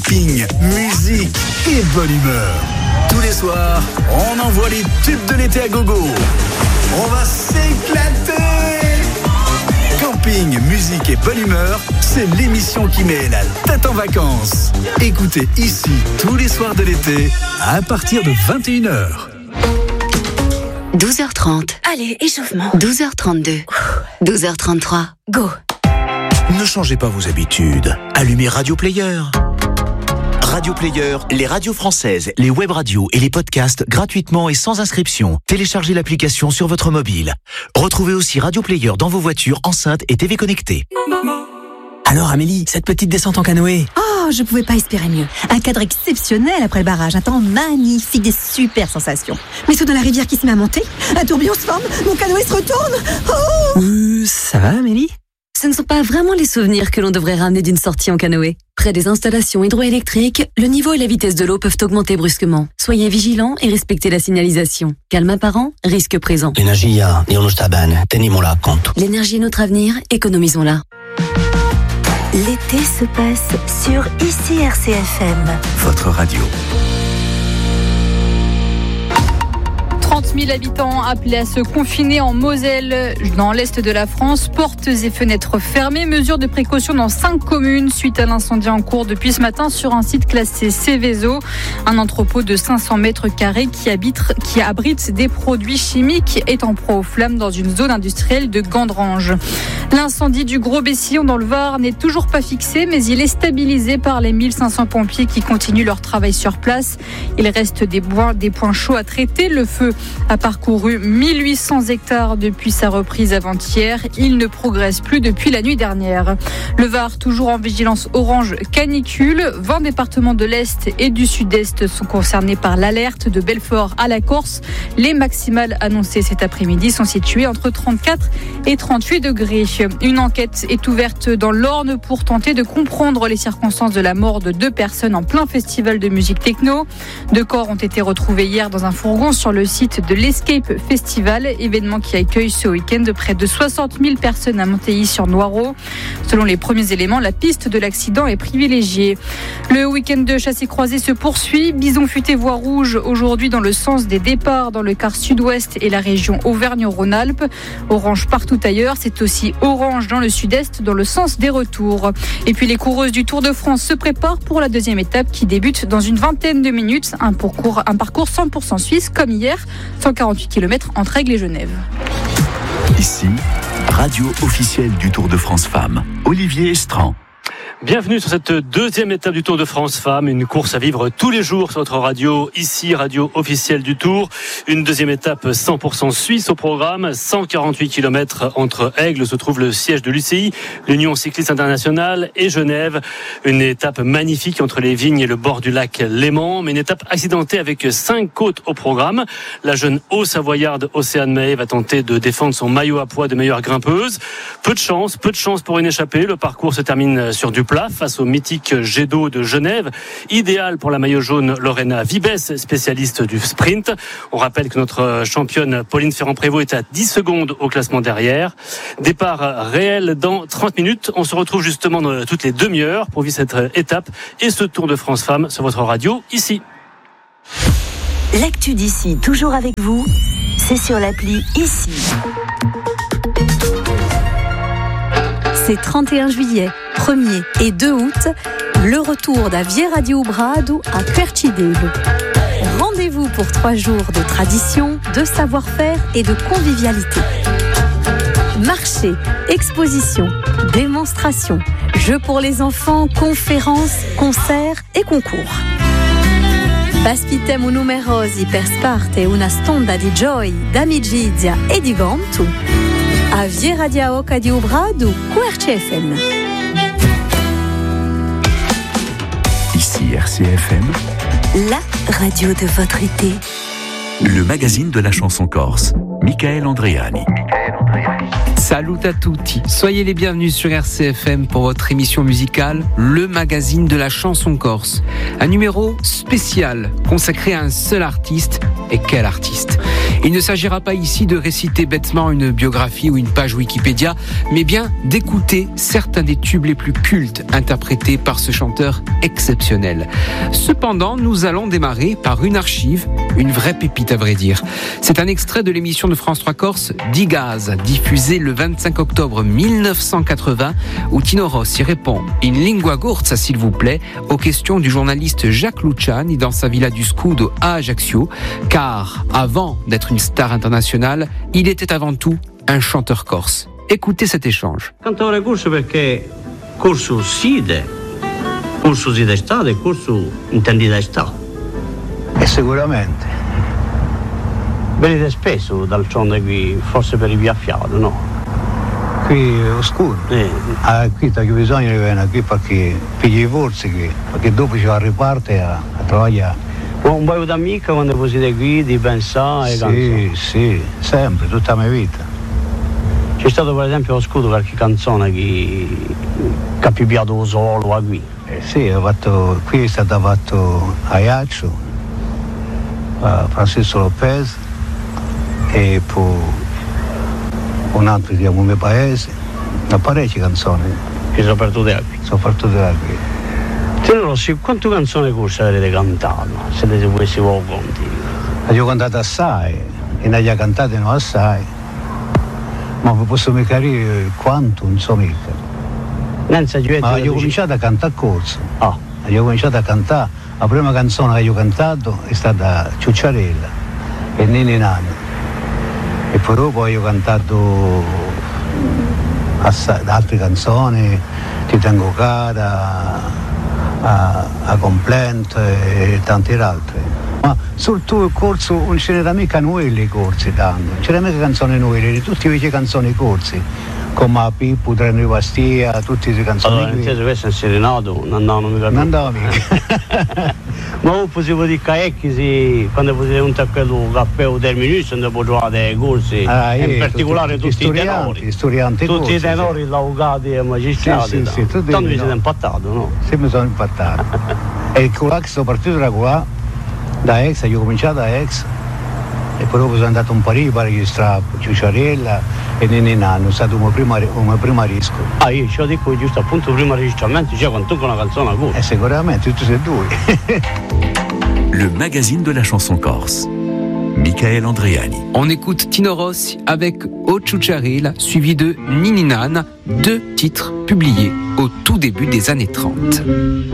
camping, musique et bonne humeur. Tous les soirs, on envoie les tubes de l'été à gogo. On va s'éclater. Camping, musique et bonne humeur, c'est l'émission qui met la tête en vacances. Écoutez ici tous les soirs de l'été à partir de 21h. 12h30. Allez, échauffement. 12h32. 12h33. Go. Ne changez pas vos habitudes. Allumez Radio Player. Radio Player, les radios françaises, les web radios et les podcasts gratuitement et sans inscription. Téléchargez l'application sur votre mobile. Retrouvez aussi Radio Player dans vos voitures, enceintes et TV connectées. Alors Amélie, cette petite descente en canoë. Oh, je pouvais pas espérer mieux. Un cadre exceptionnel après le barrage, un temps magnifique, des super sensations. Mais saut dans la rivière qui se met à monter, un tourbillon se forme, mon canoë se retourne. Oh Ça va Amélie ? Ce ne sont pas vraiment les souvenirs que l'on devrait ramener d'une sortie en canoë. Près des installations hydroélectriques, le niveau et la vitesse de l'eau peuvent augmenter brusquement. Soyez vigilants et respectez la signalisation. Calme apparent, risque présent. L'énergie est notre avenir, économisons-la. L'été se passe sur ICI RCFM. Votre radio. 30 000 habitants appelés à se confiner en Moselle, dans l'est de la France. Portes et fenêtres fermées. Mesures de précaution dans 5 communes suite à l'incendie en cours depuis ce matin sur un site classé Céveso. Un entrepôt de 500 mètres carrés qui abrite des produits chimiques est en proie aux flammes dans une zone industrielle de Gandrange. L'incendie du Gros Bessillon dans le Var n'est toujours pas fixé, mais il est stabilisé par les 1500 pompiers qui continuent leur travail sur place. Il reste des points chauds à traiter. Le feu a parcouru 1800 hectares depuis sa reprise avant-hier. Il ne progresse plus depuis la nuit dernière. Le Var, toujours en vigilance orange canicule. 20 départements de l'Est et du Sud-Est sont concernés par l'alerte de Belfort à la Corse. Les maximales annoncées cet après-midi sont situées entre 34 et 38 degrés. Une enquête est ouverte dans l'Orne pour tenter de comprendre les circonstances de la mort de 2 personnes en plein festival de musique techno. 2 corps ont été retrouvés hier dans un fourgon sur le site de l'Escape Festival, événement qui accueille ce week-end près de 60 000 personnes à Monteilly-sur-Noireau. Selon les premiers éléments, la piste de l'accident est privilégiée. Le week-end de chassé-croisé se poursuit. Bison futé voie rouge aujourd'hui dans le sens des départs dans le quart sud-ouest et la région Auvergne-Rhône-Alpes. Orange partout ailleurs, c'est aussi orange dans le sud-est dans le sens des retours. Et puis les coureuses du Tour de France se préparent pour la deuxième étape qui débute dans une vingtaine de minutes. Un parcours 100% suisse comme hier, 148 km entre Aigle et Genève. Ici, radio officielle du Tour de France Femmes. Olivier Estran. Bienvenue sur cette deuxième étape du Tour de France Femmes, une course à vivre tous les jours sur notre radio, ici, radio officielle du Tour. Une deuxième étape 100% suisse au programme, 148 km entre Aigle, se trouve le siège de l'UCI, l'Union cycliste internationale, et Genève. Une étape magnifique entre les vignes et le bord du lac Léman, mais une étape accidentée avec 5 côtes au programme. La jeune Haut-Savoyarde Océane Mahé va tenter de défendre son maillot à poids de meilleure grimpeuse. Peu de chance pour une échappée. Le parcours se termine sur du plat face au mythique jet d'eau de Genève, idéal pour la maillot jaune Lorena Vibes, spécialiste du sprint. On rappelle que notre championne Pauline Ferrand-Prévot est à 10 secondes au classement derrière. Départ réel dans 30 minutes. On se retrouve justement dans toutes les demi-heures pour vivre cette étape et ce Tour de France Femmes sur votre radio ici. L'actu d'ici, toujours avec vous, c'est sur l'appli ICI. C'est 31 juillet, 1er et 2 août, le retour da Via Radio Brado à Percidelo. Rendez-vous pour 3 jours de tradition, de savoir-faire et de convivialité. Marché, exposition, démonstration, jeux pour les enfants, conférences, concerts et concours. Baspitem numerosi per sparte una stonda di gioia, d'amicizia e di gontu. A Via Radio Brado, QRCFM. Ici RCFM, la radio de votre été. Le magazine de la chanson corse. Michael Andreani. Salut à tutti. Soyez les bienvenus sur RCFM pour votre émission musicale, le magazine de la chanson corse. Un numéro spécial consacré à un seul artiste. Et quel artiste! Il ne s'agira pas ici de réciter bêtement une biographie ou une page Wikipédia, mais bien d'écouter certains des tubes les plus cultes interprétés par ce chanteur exceptionnel. Cependant, nous allons démarrer par une archive, une vraie pépite à vrai dire. C'est un extrait de l'émission de France 3 Corse Digaz, diffusée le 25 octobre 1980, où Tino Rossi répond in lingua corsa s'il vous plaît aux questions du journaliste Jacques Luciani dans sa villa du Scudo à Ajaccio, car avant d'être une star internationale, il était avant tout un chanteur corse. Écoutez cet échange. Cantautore corso perché corso side estate e corso intendi da estate. E sicuramente. Venite spesso d'altronde qui, forse per il viaffiato, no? Qui oscuro. Qui c'è bisogno di venire qui perché pigli i corsi qui, perché dopo ci va a riparte a lavorare. Un paio d'amiche quando voi siete qui, di pensare? Sì, sempre, tutta la mia vita. C'è stato per esempio lo scudo qualche canzone che ha pipiato solo a qui? Sì, qui è stato fatto Ajaccio, Francisco Lopez e poi un altro di mio paese, da parecchie canzoni. Che sono partute da qui? Sono partute da qui. Tino Rossi, quante canzoni corse avete cantato? Se le seguessi voi conti? Io ho cantato assai, e ne ho cantate non assai, ma posso mica dire quanto, non so mica. Ma io ho cominciato a cantare a corso. Io ho cominciato a cantare, la prima canzone che io ho cantato è stata Ciucciarella e Nini Nani. E poi dopo io ho cantato altre canzoni, Ti tengo cara, a Complent e tante altre. Ma sul tuo corso non c'era mica noi corsi tanto, non c'era mica canzoni noi, tutti invece canzoni corsi, come Pippo, Treno di Bastia, tutte queste canzoni. Allora, inteso questo è serenato, non andavano mica. Non andava mica. Ma voi possiamo dire che quando potete un tappeto caffè o terminus non può trovare corsi, in particolare tutti i tenori. Tutti i tenori, l'avvocati e magistrati. Sì, tanto vi siete impattato, no? Sì, mi sono impattato. E qua che sono partito da qua, da ex, io ho cominciato da ex. E poi dopo sono andato un Parigi per registrare Ciucciarella e Nini Nani, è stato un primo disco. Io ci ho detto giusto appunto prima registramento, cioè quando tocca una canzone a corso. Sicuramente, tutti e due. Le magazine de la chanson corse. Michael Andreani. On écoute Tino Rossi avec O Ciucciarella, suivi de Nini Nan, deux titres publiés au tout début des années 30.